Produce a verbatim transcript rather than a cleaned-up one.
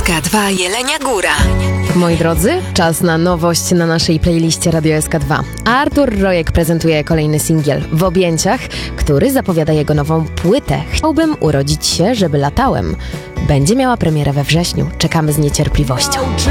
S K dwa Jelenia Góra. Moi drodzy, czas na nowość na naszej playliście Radio S K dwa. Artur Rojek prezentuje kolejny singiel W objęciach, który zapowiada jego nową płytę Chciałbym urodzić się, żeby latałem. Będzie miała premierę we wrześniu. Czekamy z niecierpliwością.